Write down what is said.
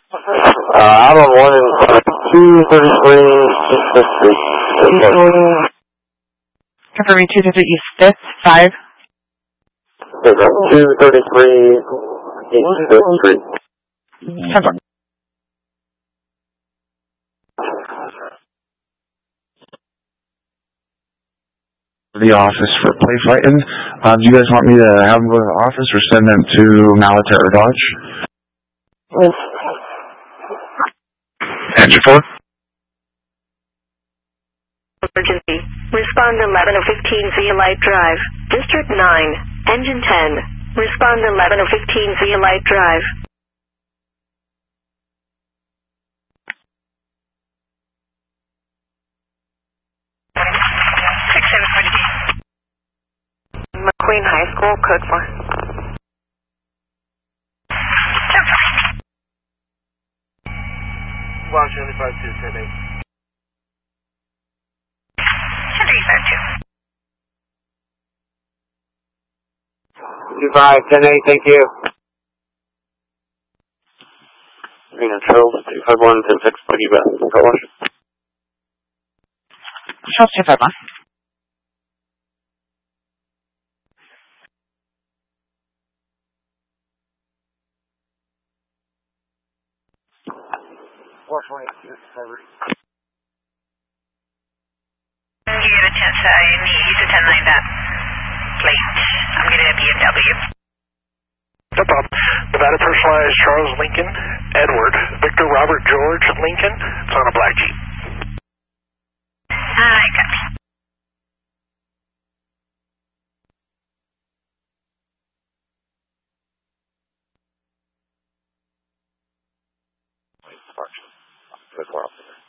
I'm on 1 and 233 East 5th Street. Confirming 233 East 5th, 5. 233 East 5th Street. 10-4. The office for play fighting. Do you guys want me to have them go to the office or send them to Malater or Dodge? Engine 4. Emergency. Respond 11:15 via Light Drive. District 9. Engine 10. Respond 11:15 via Light Drive. McQueen High School, code 4. Launch 75-2, 10-8. 25, 10-8, thank you. Reno Charles, 251, 10-6, plug you back. Car wash. Charles 251. You get a chance to use a 10 like that. Plate. I'm getting a BMW. No problem. Nevada personalized Charles Lincoln, Edward, Victor Robert George Lincoln. It's on a black Jeep. I copy. Good for officer.